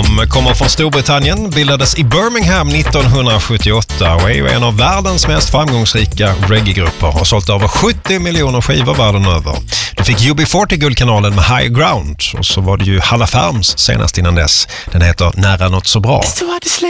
De kommer från Storbritannien, bildades i Birmingham 1978 och är ju en av världens mest framgångsrika reggae-grupper. Har sålt över 70 miljoner skivor världen över. Du fick UB40-guldkanalen med High Ground och så var det ju Halla Farms senast innan dess. Den heter Nära något så bra.